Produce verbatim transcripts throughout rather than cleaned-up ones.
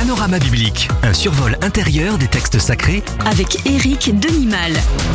Panorama biblique, un survol intérieur des textes sacrés avec Éric Denimal.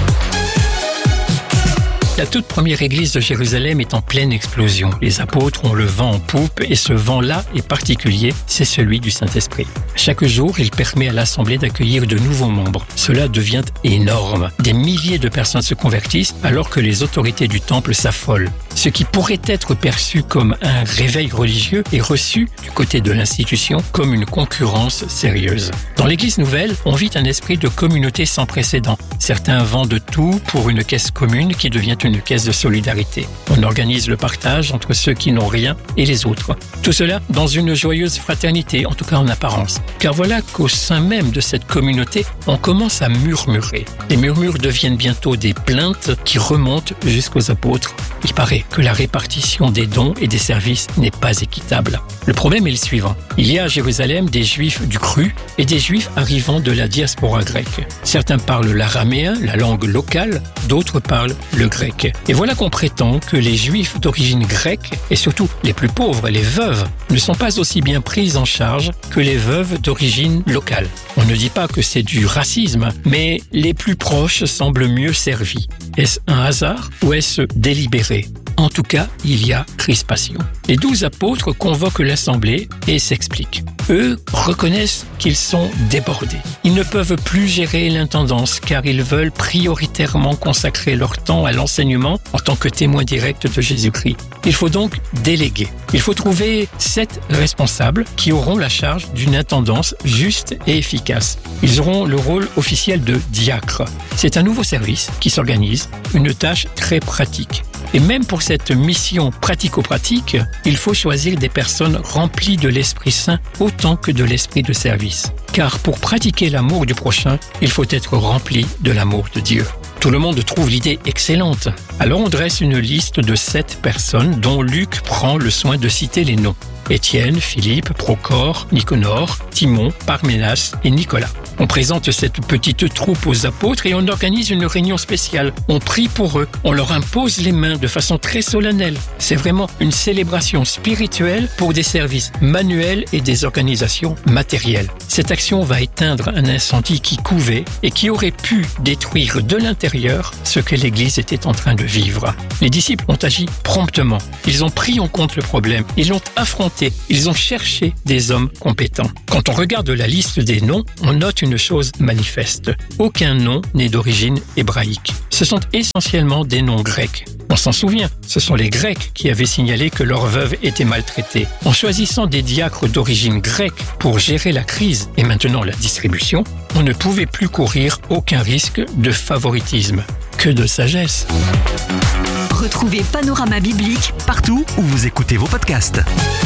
La toute première église de Jérusalem est en pleine explosion. Les apôtres ont le vent en poupe et ce vent-là est particulier, c'est celui du Saint-Esprit. Chaque jour, il permet à l'Assemblée d'accueillir de nouveaux membres. Cela devient énorme. Des milliers de personnes se convertissent alors que les autorités du temple s'affolent. Ce qui pourrait être perçu comme un réveil religieux est reçu du côté de l'institution comme une concurrence sérieuse. Dans l'église nouvelle, on vit un esprit de communauté sans précédent. Certains vendent tout pour une caisse commune qui devient une caisse de solidarité. On organise le partage entre ceux qui n'ont rien et les autres. Tout cela dans une joyeuse fraternité, en tout cas en apparence. Car voilà qu'au sein même de cette communauté, on commence à murmurer. Les murmures deviennent bientôt des plaintes qui remontent jusqu'aux apôtres. Il paraît que la répartition des dons et des services n'est pas équitable. Le problème est le suivant. Il y a à Jérusalem des Juifs du cru et des Juifs arrivant de la diaspora grecque. Certains parlent l'araméen, la langue locale, d'autres parlent le grec. Et voilà qu'on prétend que les Juifs d'origine grecque, et surtout les plus pauvres, les veuves, ne sont pas aussi bien prises en charge que les veuves d'origine locale. On ne dit pas que c'est du racisme, mais les plus proches semblent mieux servis. Est-ce un hasard ou est-ce délibéré ? En tout cas, il y a crispation. Les douze apôtres convoquent l'assemblée et s'expliquent. Eux reconnaissent qu'ils sont débordés. Ils ne peuvent plus gérer l'intendance car ils veulent prioritairement consacrer leur temps à l'enseignement en tant que témoins directs de Jésus-Christ. Il faut donc déléguer. Il faut trouver sept responsables qui auront la charge d'une intendance juste et efficace. Ils auront le rôle officiel de diacre. C'est un nouveau service qui s'organise, une tâche très pratique. Et même pour cette mission pratico-pratique, il faut choisir des personnes remplies de l'Esprit Saint autant que de l'esprit de service. Car pour pratiquer l'amour du prochain, il faut être rempli de l'amour de Dieu. Tout le monde trouve l'idée excellente. Alors on dresse une liste de sept personnes dont Luc prend le soin de citer les noms. Étienne, Philippe, Procore, Nicanor, Timon, Parménas et Nicolas. On présente cette petite troupe aux apôtres et on organise une réunion spéciale. On prie pour eux, on leur impose les mains de façon très solennelle. C'est vraiment une célébration spirituelle pour des services manuels et des organisations matérielles. Cette action va éteindre un incendie qui couvait et qui aurait pu détruire de l'intérieur ce que l'Église était en train de vivre. Les disciples ont agi promptement. Ils ont pris en compte le problème. Ils l'ont affronté. Ils ont cherché des hommes compétents. Quand on regarde la liste des noms, on note une chose manifeste. Aucun nom n'est d'origine hébraïque. Ce sont essentiellement des noms grecs. On s'en souvient, ce sont les Grecs qui avaient signalé que leurs veuves étaient maltraitées. En choisissant des diacres d'origine grecque pour gérer la crise et maintenant la distribution, on ne pouvait plus courir aucun risque de favoritisme. Que de sagesse! Retrouvez Panorama biblique partout où vous écoutez vos podcasts.